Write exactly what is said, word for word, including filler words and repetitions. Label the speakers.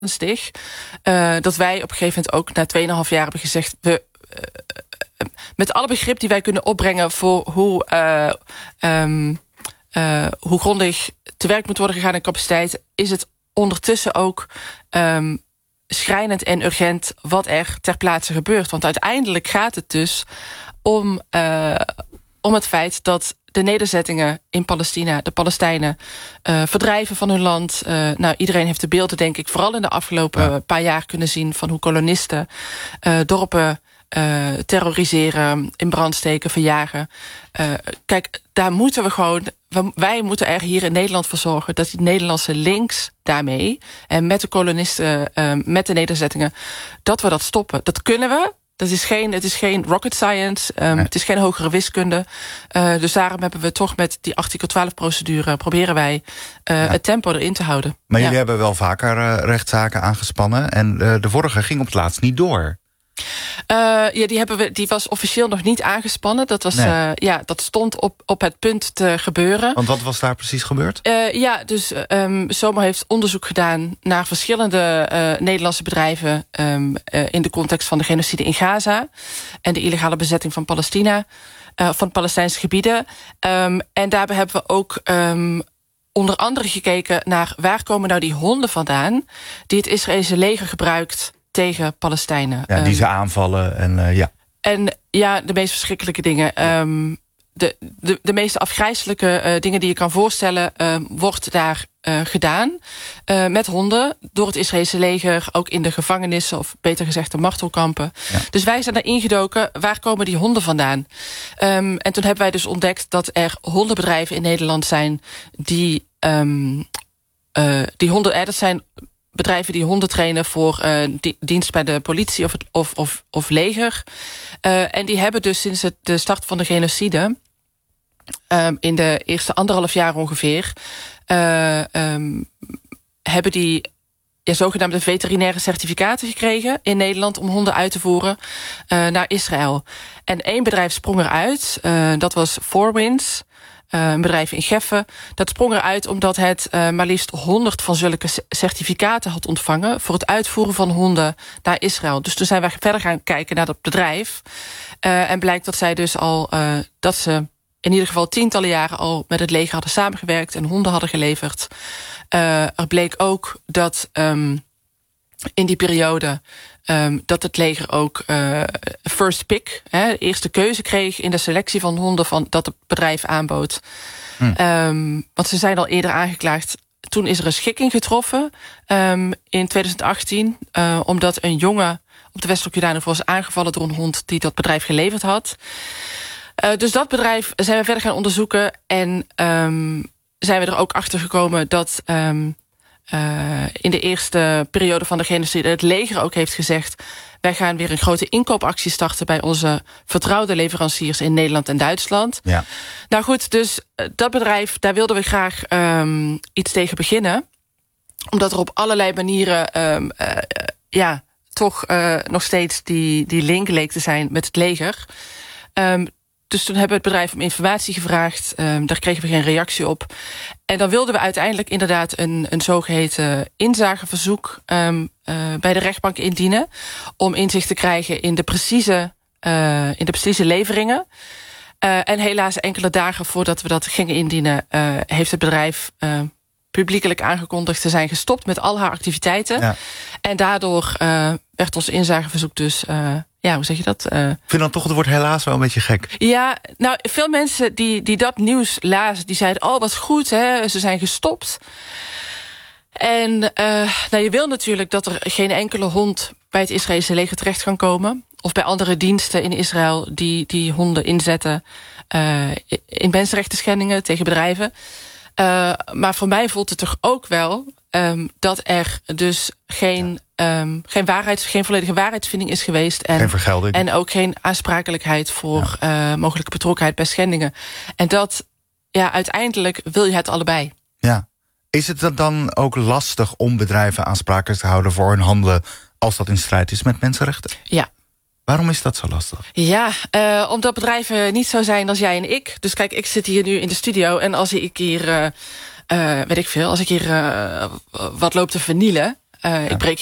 Speaker 1: ernstig uh, dat wij op een gegeven moment ook na tweeënhalf jaar hebben gezegd, we uh, met alle begrip die wij kunnen opbrengen voor hoe, uh, um, uh, hoe grondig te werk moet worden gegaan in capaciteit, is het ondertussen ook um, schrijnend en urgent wat er ter plaatse gebeurt. Want uiteindelijk gaat het dus om, uh, om het feit dat de nederzettingen in Palestina, de Palestijnen, uh, verdrijven van hun land. Uh, nou, iedereen heeft de beelden, denk ik, vooral in de afgelopen ja. paar jaar kunnen zien van hoe kolonisten uh, dorpen uh, terroriseren, in brand steken, verjagen. Uh, kijk, daar moeten we gewoon, wij moeten er hier in Nederland voor zorgen dat die Nederlandse links daarmee en met de kolonisten, uh, met de nederzettingen, dat we dat stoppen. Dat kunnen we. Dat is geen, het is geen rocket science, um, nee. Het is geen hogere wiskunde. Uh, dus daarom hebben we toch met die artikel twaalf procedure proberen wij uh, ja. het tempo erin te houden.
Speaker 2: Maar
Speaker 1: ja.
Speaker 2: jullie hebben wel vaker uh, rechtszaken aangespannen en uh, de vorige ging op het laatst niet door.
Speaker 1: Uh, ja, die, hebben we, die was officieel nog niet aangespannen. Dat, was, nee. uh, ja, dat stond op, op het punt te gebeuren.
Speaker 2: Want wat was daar precies gebeurd?
Speaker 1: Uh, ja, dus um, SOMO heeft onderzoek gedaan naar verschillende uh, Nederlandse bedrijven Um, uh, in de context van de genocide in Gaza en de illegale bezetting van Palestina, uh, van Palestijnse gebieden. Um, en daarbij hebben we ook Um, onder andere gekeken naar waar komen nou die honden vandaan die het Israëlische leger gebruikt tegen Palestijnen.
Speaker 2: Ja, die ze aanvallen en uh, ja.
Speaker 1: En ja, de meest verschrikkelijke dingen. Um, de, de, de meest afgrijselijke uh, dingen die je kan voorstellen Uh, wordt daar uh, gedaan. Uh, met honden, door het Israëlische leger, ook in de gevangenissen, of beter gezegd de martelkampen. Ja. Dus wij zijn daar ingedoken, waar komen die honden vandaan? Um, en toen hebben wij dus ontdekt dat er hondenbedrijven in Nederland zijn die, um, uh, die honden, eh, dat zijn bedrijven die honden trainen voor uh, die, dienst bij de politie of, het, of, of, of leger. Uh, en die hebben dus sinds het, de start van de genocide, um, in de eerste anderhalf jaar ongeveer, uh, um, hebben die ja, zogenaamde veterinaire certificaten gekregen in Nederland om honden uit te voeren uh, naar Israël. En één bedrijf sprong eruit, uh, dat was Four Winds. Uh, een bedrijf in Geffen. Dat sprong eruit omdat het uh, maar liefst honderd van zulke certificaten had ontvangen voor het uitvoeren van honden naar Israël. Dus toen zijn we verder gaan kijken naar dat bedrijf. Uh, en blijkt dat zij dus al, uh, dat ze in ieder geval tientallen jaren al met het leger hadden samengewerkt en honden hadden geleverd. Uh, er bleek ook dat um, in die periode Um, dat het leger ook uh, first pick, hè, eerste keuze kreeg in de selectie van honden van dat het bedrijf aanbood. Hm. Um, want ze zijn al eerder aangeklaagd. Toen is er een schikking getroffen um, in twintig achttien, uh, omdat een jongen op de Westelijke Jordaan was aangevallen door een hond die dat bedrijf geleverd had. Uh, dus dat bedrijf zijn we verder gaan onderzoeken en um, zijn we er ook achter gekomen dat Um, Uh, in de eerste periode van de genocide het leger ook heeft gezegd, wij gaan weer een grote inkoopactie starten bij onze vertrouwde leveranciers in Nederland en Duitsland. Ja. Nou goed, dus uh, dat bedrijf, daar wilden we graag um, iets tegen beginnen. Omdat er op allerlei manieren um, uh, uh, ja, toch uh, nog steeds die, die link leek te zijn met het leger. Um, Dus toen hebben we het bedrijf om informatie gevraagd. Um, daar kregen we geen reactie op. En dan wilden we uiteindelijk inderdaad een, een zogeheten inzageverzoek um, uh, bij de rechtbank indienen. Om inzicht te krijgen in de precieze, uh, in de precieze leveringen. Uh, en helaas enkele dagen voordat we dat gingen indienen, uh, heeft het bedrijf Uh, publiekelijk aangekondigd te zijn gestopt met al haar activiteiten. Ja. En daardoor uh, werd ons inzageverzoek dus Uh, ja, hoe zeg je dat? Uh,
Speaker 2: Ik vind dan toch het woord helaas wel een beetje gek.
Speaker 1: Ja, nou, veel mensen die, die dat nieuws lazen, die zeiden, oh, wat goed, hè, ze zijn gestopt. En uh, nou, je wil natuurlijk dat er geen enkele hond bij het Israëlische leger terecht kan komen. Of bij andere diensten in Israël die, die honden inzetten uh, in mensenrechten schendingen tegen bedrijven. Uh, maar voor mij voelt het toch ook wel um, dat er dus geen, um, geen, waarheids, geen volledige waarheidsvinding is geweest. En,
Speaker 2: geen vergelding.
Speaker 1: En ook geen aansprakelijkheid voor ja. uh, mogelijke betrokkenheid bij schendingen. En dat, ja, uiteindelijk wil je het allebei.
Speaker 2: Ja. Is het dan ook lastig om bedrijven aansprakelijk te houden voor hun handelen als dat in strijd is met mensenrechten?
Speaker 1: Ja.
Speaker 2: Waarom is dat zo lastig?
Speaker 1: Ja, uh, omdat bedrijven niet zo zijn als jij en ik. Dus kijk, ik zit hier nu in de studio en als ik hier, uh, uh, weet ik veel, als ik hier uh, wat loop te vernielen, Uh, ja. Ik breek